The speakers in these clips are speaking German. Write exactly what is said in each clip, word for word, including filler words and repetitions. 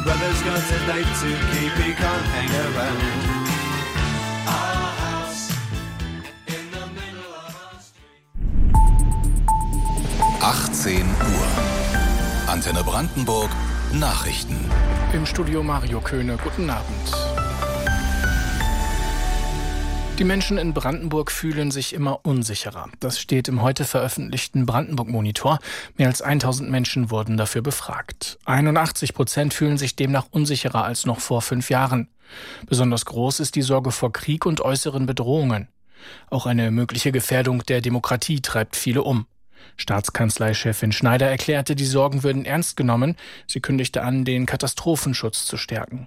Brother's got a date to keep, he can't hang around. Our house in the middle of our street. achtzehn Uhr. Antenne Brandenburg Nachrichten. Im Studio Mario Köhne, guten Abend. Die Menschen in Brandenburg fühlen sich immer unsicherer. Das steht im heute veröffentlichten Brandenburg-Monitor. Mehr als tausend Menschen wurden dafür befragt. einundachtzig Prozent fühlen sich demnach unsicherer als noch vor fünf Jahren. Besonders groß ist die Sorge vor Krieg und äußeren Bedrohungen. Auch eine mögliche Gefährdung der Demokratie treibt viele um. Staatskanzleichefin Schneider erklärte, die Sorgen würden ernst genommen. Sie kündigte an, den Katastrophenschutz zu stärken.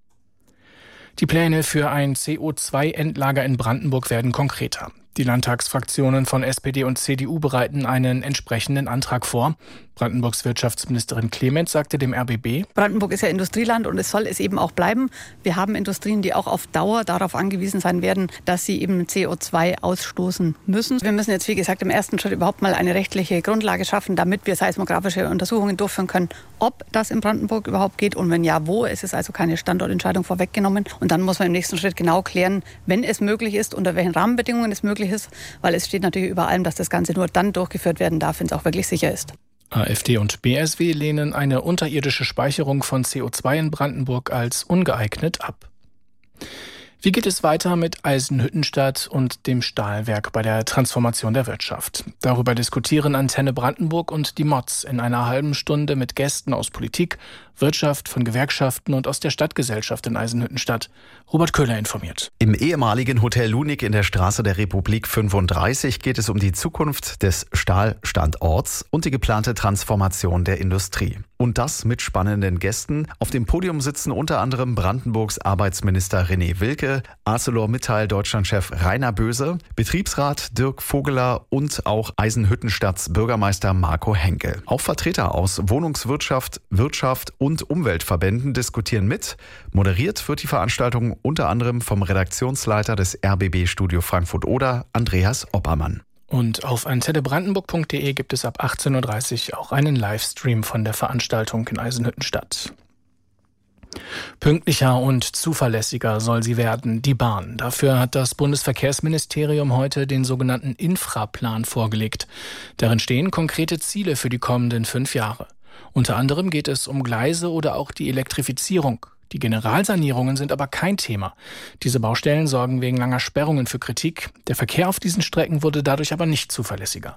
Die Pläne für ein C O zwei Endlager in Brandenburg werden konkreter. Die Landtagsfraktionen von S P D und C D U bereiten einen entsprechenden Antrag vor. Brandenburgs Wirtschaftsministerin Clement sagte dem R B B: Brandenburg ist ja Industrieland und es soll es eben auch bleiben. Wir haben Industrien, die auch auf Dauer darauf angewiesen sein werden, dass sie eben C O zwei ausstoßen müssen. Wir müssen jetzt, wie gesagt, im ersten Schritt überhaupt mal eine rechtliche Grundlage schaffen, damit wir seismografische Untersuchungen durchführen können, ob das in Brandenburg überhaupt geht und wenn ja, wo. Es ist also keine Standortentscheidung vorweggenommen. Und dann muss man im nächsten Schritt genau klären, wenn es möglich ist, unter welchen Rahmenbedingungen es möglich ist, weil es steht natürlich über allem, dass das Ganze nur dann durchgeführt werden darf, wenn es auch wirklich sicher ist. AfD und B S W lehnen eine unterirdische Speicherung von C O zwei in Brandenburg als ungeeignet ab. Wie geht es weiter mit Eisenhüttenstadt und dem Stahlwerk bei der Transformation der Wirtschaft? Darüber diskutieren Antenne Brandenburg und die Mods in einer halben Stunde mit Gästen aus Politik, Wirtschaft, von Gewerkschaften und aus der Stadtgesellschaft in Eisenhüttenstadt. Robert Köhler informiert. Im ehemaligen Hotel Lunik in der Straße der Republik fünfunddreißig geht es um die Zukunft des Stahlstandorts und die geplante Transformation der Industrie. Und das mit spannenden Gästen. Auf dem Podium sitzen unter anderem Brandenburgs Arbeitsminister René Wilke, ArcelorMittal Deutschlandchef Rainer Böse, Betriebsrat Dirk Vogeler und auch Eisenhüttenstadts Bürgermeister Marco Henkel. Auch Vertreter aus Wohnungswirtschaft, Wirtschaft und Umweltverbänden diskutieren mit. Moderiert wird die Veranstaltung unter anderem vom Redaktionsleiter des R B B Studio Frankfurt-Oder, Andreas Oppermann. Und auf antenne brandenburg punkt de gibt es ab achtzehn Uhr dreißig auch einen Livestream von der Veranstaltung in Eisenhüttenstadt. Pünktlicher und zuverlässiger soll sie werden, die Bahn. Dafür hat das Bundesverkehrsministerium heute den sogenannten Infraplan vorgelegt. Darin stehen konkrete Ziele für die kommenden fünf Jahre. Unter anderem geht es um Gleise oder auch die Elektrifizierung. Die Generalsanierungen sind aber kein Thema. Diese Baustellen sorgen wegen langer Sperrungen für Kritik. Der Verkehr auf diesen Strecken wurde dadurch aber nicht zuverlässiger.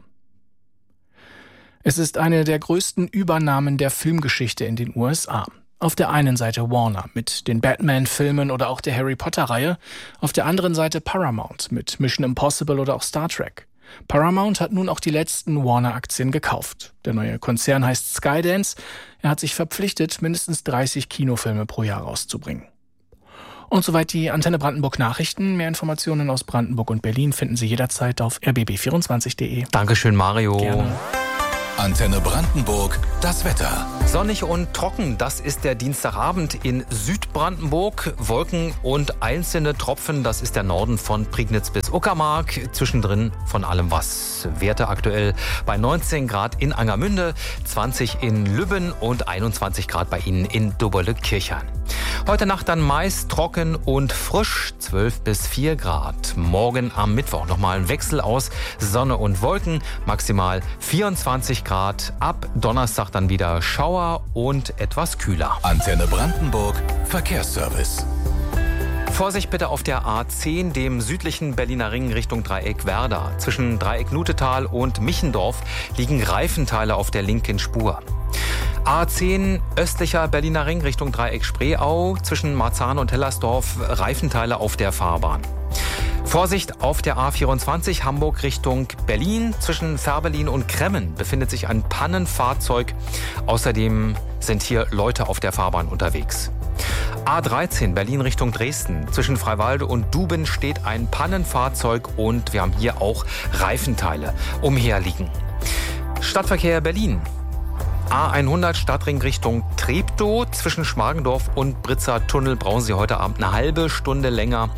Es ist eine der größten Übernahmen der Filmgeschichte in den U S A. Auf der einen Seite Warner mit den Batman-Filmen oder auch der Harry-Potter-Reihe, auf der anderen Seite Paramount mit Mission Impossible oder auch Star Trek. Paramount hat nun auch die letzten Warner-Aktien gekauft. Der neue Konzern heißt Skydance. Er hat sich verpflichtet, mindestens dreißig Kinofilme pro Jahr rauszubringen. Und soweit die Antenne Brandenburg Nachrichten. Mehr Informationen aus Brandenburg und Berlin finden Sie jederzeit auf r b b vierundzwanzig punkt de. Dankeschön, Mario. Gerne. Antenne Brandenburg, das Wetter. Sonnig und trocken, das ist der Dienstagabend in Südbrandenburg. Wolken und einzelne Tropfen, das ist der Norden von Prignitz bis Uckermark. Zwischendrin von allem was. Werte aktuell bei neunzehn Grad in Angermünde, zwanzig in Lübben und einundzwanzig Grad bei Ihnen in Doberle-Kirchheim. Heute Nacht dann meist trocken und frisch, zwölf bis vier Grad. Morgen am Mittwoch nochmal ein Wechsel aus Sonne und Wolken, maximal vierundzwanzig Grad. Ab Donnerstag dann wieder Schauer und etwas kühler. Antenne Brandenburg, Verkehrsservice. Vorsicht bitte auf der A zehn, dem südlichen Berliner Ring Richtung Dreieck Werder. Zwischen Dreieck Nutetal und Michendorf liegen Reifenteile auf der linken Spur. A zehn, östlicher Berliner Ring Richtung Dreieck Spreeau, zwischen Marzahn und Hellersdorf, Reifenteile auf der Fahrbahn. Vorsicht auf der A vierundzwanzig, Hamburg Richtung Berlin. Zwischen Fährberlin und Kremmen befindet sich ein Pannenfahrzeug. Außerdem sind hier Leute auf der Fahrbahn unterwegs. A dreizehn, Berlin Richtung Dresden. Zwischen Freiwalde und Duben steht ein Pannenfahrzeug und wir haben hier auch Reifenteile umherliegen. Stadtverkehr Berlin. A hundert Stadtring Richtung Treptow. Zwischen Schmargendorf und Britzer Tunnel brauchen Sie heute Abend eine halbe Stunde länger.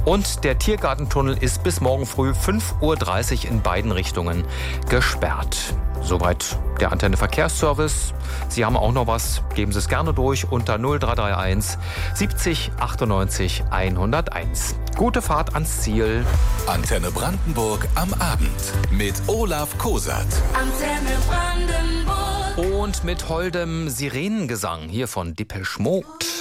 Und der Tiergartentunnel ist bis morgen früh fünf Uhr dreißig in beiden Richtungen gesperrt. Soweit der Antenne Verkehrsservice. Sie haben auch noch was, geben Sie es gerne durch unter null drei drei eins siebzig achtundneunzig hunderteins. Gute Fahrt ans Ziel. Antenne Brandenburg am Abend mit Olaf Kosat. Antenne Brandenburg. Und mit holdem Sirenengesang hier von Depeche Mode.